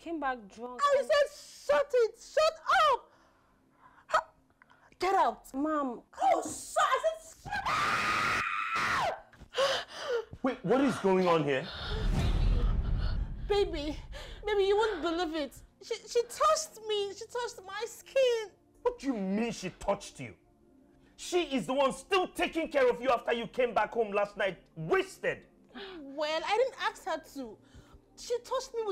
came back drunk. I said, shut it! Shut up! Get out! Mom. Oh, I said, shut up! Wait, what is going on here? Baby, you won't believe it. She touched me. She touched my skin. What do you mean she touched you? She is the one still taking care of you after you came back home last night, wasted. Well, I didn't ask her to. She touched me with